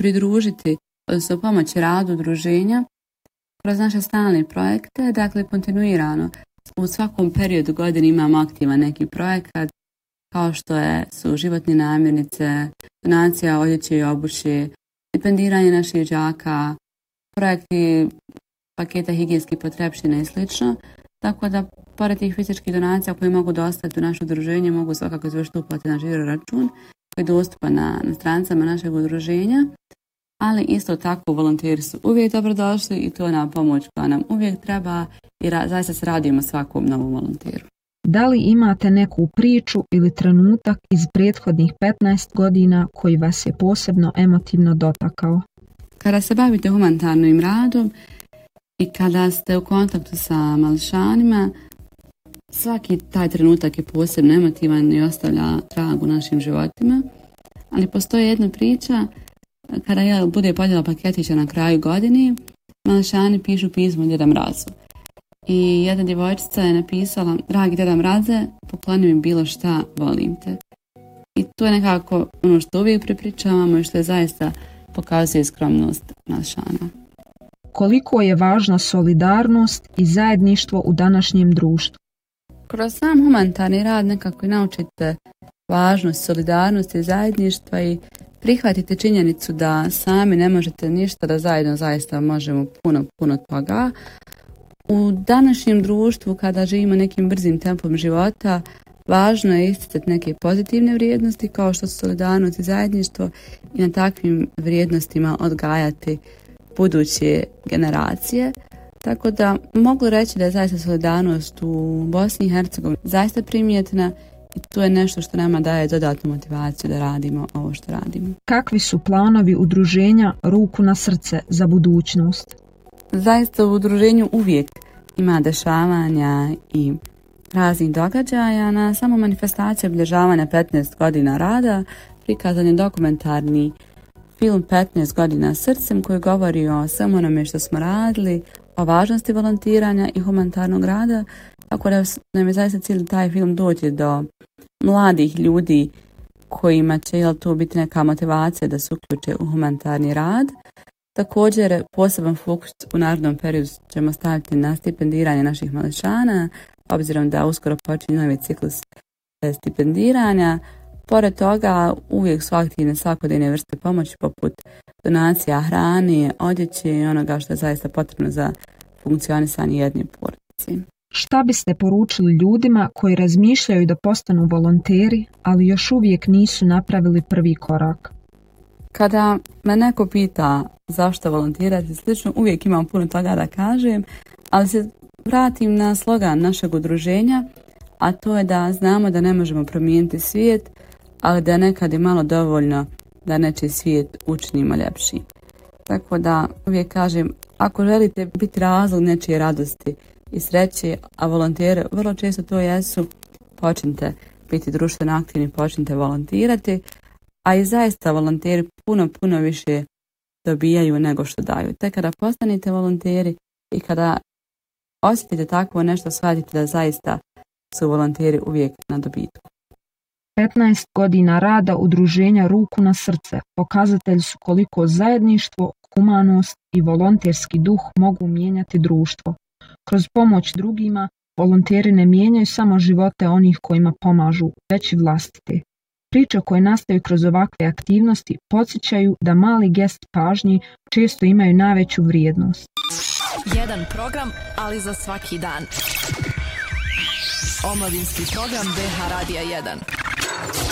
pridružiti, odnosno pomoći radu udruženja kroz naše stalne projekte, dakle kontinuirano. U svakom periodu godine imamo aktivan neki projekat, kao što su životne namirnice, donacija odjeće i obuće, stipendiranje naših đaka, projekti paketa higijenskih potrepština i sl. Tako da, pored tih fizičkih donacija koje mogu dostati u naše udruženje, mogu svakako izvršiti uplate na žiro račun koji je dostupan na stranicama našeg udruženja, ali isto tako volonteri su uvijek dobrodošli i to je nam pomoć koja nam uvijek treba i zaista se radimo svakom novom volonteru. Da li imate neku priču ili trenutak iz prethodnih 15 godina koji vas je posebno emotivno dotakao? Kada se bavite humanitarnim radom i kada ste u kontaktu sa mališanima, svaki taj trenutak je posebno emotivan i ostavlja trag u našim životima, ali postoji jedna priča kada bude podjela paketića na kraju godine, mališani pišu pismo Djeda Mrazu. I jedna djevojčica je napisala: dragi Djeda Mraze, pokloni mi bilo šta, volim te. I to je nekako ono što uvijek prepričavamo i što je zaista pokazuje skromnost mališana. Koliko je važna solidarnost i zajedništvo u današnjem društvu? Kroz sam humanitarni rad nekako naučite važnost solidarnosti i zajedništva i prihvatite činjenicu da sami ne možete ništa, da zajedno zaista možemo puno toga. U današnjem društvu, kada živimo nekim brzim tempom života, važno je isticati neke pozitivne vrijednosti kao što su solidarnost i zajedništvo i na takvim vrijednostima odgajati buduće generacije. Tako da mogu reći da je zaista solidarnost u Bosni i Hercegovini zaista primijetna i to je nešto što nama daje dodatnu motivaciju da radimo ovo što radimo. Kakvi su planovi udruženja Ruku na srce za budućnost? Zaista u udruženju uvijek ima dešavanja i raznih događaja. Na samo manifestaciju obilježavanja 15 godina rada prikazan je dokumentarni film 15 godina srcem koji govori o svemu onome što smo radili, o važnosti volontiranja i humanitarnog rada, tako da nam je zaista cilj taj film doći do mladih ljudi kojima će to biti neka motivacija da se uključe u humanitarni rad. Također poseban fokus u narednom periodu ćemo staviti na stipendiranje naših mališana, obzirom da uskoro počinje novi ciklus stipendiranja. Pored toga uvijek su aktivne svakodnevne vrste pomoći poput donacija hrane, odjeće i onoga što je zaista potrebno za funkcionisanje jedne porodice. Šta biste poručili ljudima koji razmišljaju da postanu volonteri, ali još uvijek nisu napravili prvi korak? Kada me neko pita zašto volontirati, slično, uvijek imam puno toga da kažem, ali se vratim na slogan našeg udruženja, a to je da znamo da ne možemo promijeniti svijet, ali da nekad je malo dovoljno da nečiji svijet učinimo ljepši. Tako da uvijek kažem, ako želite biti razlog nečije radosti i sreće, a volonteri vrlo često to jesu, počnite biti društveno aktivni, počnite volontirati, a i zaista volonteri puno više dobijaju nego što daju. Te kada postanete volonteri i kada osjetite takvo nešto, shvatite da zaista su volonteri uvijek na dobitku. 15 godina rada udruženja Ruku na srce pokazatelj su koliko zajedništvo, humanost i volonterski duh mogu mijenjati društvo. Kroz pomoć drugima, volonteri ne mijenjaju samo živote onih kojima pomažu, već i vlastite. Priče koje nastaju kroz ovakve aktivnosti podsjećaju da mali gest pažnji često imaju najveću vrijednost. Jedan program, ali za svaki dan. Omladinski program BH Radija 1.